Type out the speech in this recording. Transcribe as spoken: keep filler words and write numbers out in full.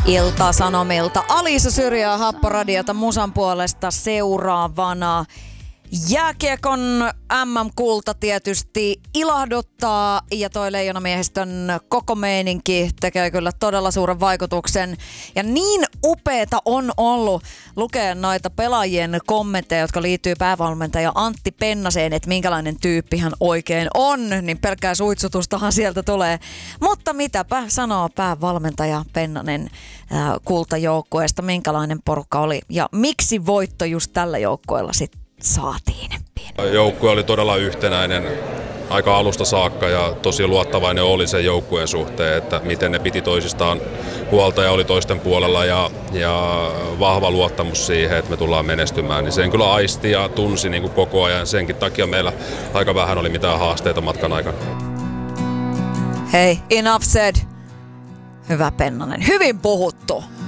Ilta-Sanomilta. Alisa Syrjää Happoradiota musan puolesta seuraavana. Jääkiekon M M-kulta tietysti ilahduttaa ja toi Leijonamiehistön koko meininki tekee kyllä todella suuren vaikutuksen. Ja niin upeeta on ollut lukea noita pelaajien kommentteja, jotka liittyy päävalmentaja Antti Pennaseen, että minkälainen tyyppi hän oikein on, niin pelkkää suitsutustahan sieltä tulee. Mutta mitäpä sanoo päävalmentaja Pennanen äh, kultajoukkueesta, minkälainen porukka oli ja miksi voitto just tällä joukkueella sitten saatiin? Joukkue oli todella yhtenäinen aika alusta saakka ja tosi luottavainen oli sen joukkueen suhteen, että miten ne piti toisistaan huolta ja oli toisten puolella ja, ja vahva luottamus siihen, että me tullaan menestymään. Niin sen kyllä aisti ja tunsi niin kuin koko ajan. Senkin takia meillä aika vähän oli mitään haasteita matkan aikana. Hei, enough said. Hyvä Pennanen. Hyvin puhuttu.